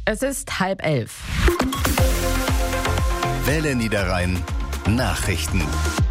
Es ist 10:30. Welle Niederrhein Nachrichten.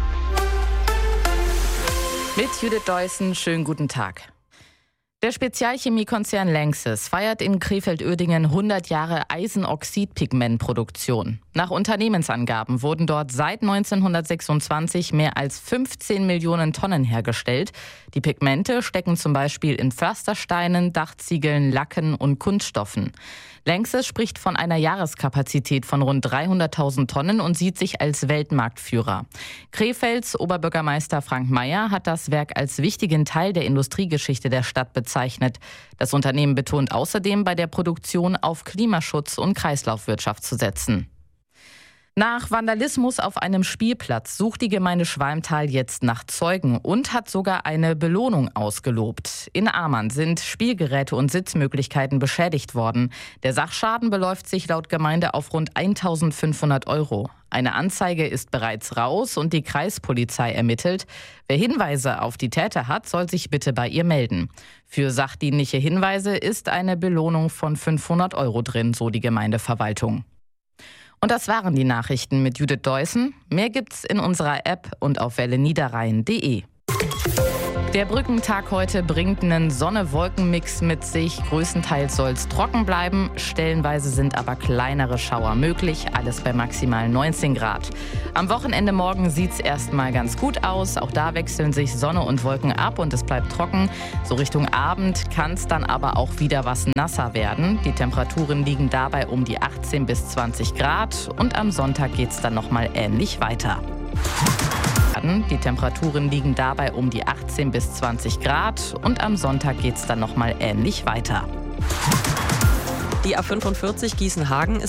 Mit Judith Deussen, schönen guten Tag. Der Spezialchemiekonzern Lanxess feiert in Krefeld-Uerdingen 100 Jahre Eisenoxidpigmentproduktion. Nach Unternehmensangaben wurden dort seit 1926 mehr als 15 Millionen Tonnen hergestellt. Die Pigmente stecken zum Beispiel in Pflastersteinen, Dachziegeln, Lacken und Kunststoffen. Lanxess spricht von einer Jahreskapazität von rund 300.000 Tonnen und sieht sich als Weltmarktführer. Krefelds Oberbürgermeister Frank Mayer hat das Werk als wichtigen Teil der Industriegeschichte der Stadt bezeichnet. Das Unternehmen betont außerdem, bei der Produktion auf Klimaschutz und Kreislaufwirtschaft zu setzen. Nach Vandalismus auf einem Spielplatz sucht die Gemeinde Schwalmtal jetzt nach Zeugen und hat sogar eine Belohnung ausgelobt. In Amann sind Spielgeräte und Sitzmöglichkeiten beschädigt worden. Der Sachschaden beläuft sich laut Gemeinde auf rund 1.500 €. Eine Anzeige ist bereits raus und die Kreispolizei ermittelt. Wer Hinweise auf die Täter hat, soll sich bitte bei ihr melden. Für sachdienliche Hinweise ist eine Belohnung von 500 € drin, so die Gemeindeverwaltung. Und das waren die Nachrichten mit Judith Deussen. Mehr gibt's in unserer App und auf welleniederrhein.de. Der Brückentag heute bringt einen Sonne-Wolken-Mix mit sich. Größtenteils soll es trocken bleiben. Stellenweise sind aber kleinere Schauer möglich. Alles bei maximal 19 Grad. Am Wochenende morgen sieht es erstmal ganz gut aus. Auch da wechseln sich Sonne und Wolken ab und es bleibt trocken. So Richtung Abend kann es dann aber auch wieder was nasser werden. Die Temperaturen liegen dabei um die 18 bis 20 Grad. Und am Sonntag geht es dann nochmal ähnlich weiter. Die Temperaturen liegen dabei um die 18 bis 20 Grad und am Sonntag geht es dann nochmal ähnlich weiter. Die A45 Gießen-Hagen ist